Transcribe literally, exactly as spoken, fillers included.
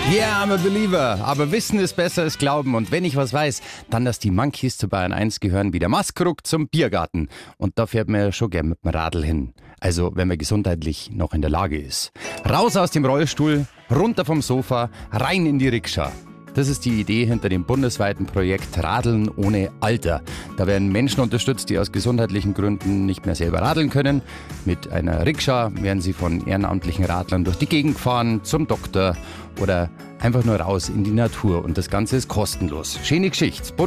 Yeah, I'm a believer. Aber Wissen ist besser als Glauben. Und wenn ich was weiß, dann, dass die Monkeys zu Bayern eins gehören, wie der Maskrug zum Biergarten. Und da fährt man ja schon gern mit dem Radl hin. Also, wenn man gesundheitlich noch in der Lage ist. Raus aus dem Rollstuhl, runter vom Sofa, rein in die Rikscha. Das ist die Idee hinter dem bundesweiten Projekt Radeln ohne Alter. Da werden Menschen unterstützt, die aus gesundheitlichen Gründen nicht mehr selber radeln können. Mit einer Rikscha werden sie von ehrenamtlichen Radlern durch die Gegend gefahren, zum Doktor oder einfach nur raus in die Natur. Und das Ganze ist kostenlos. Schöne Geschichte.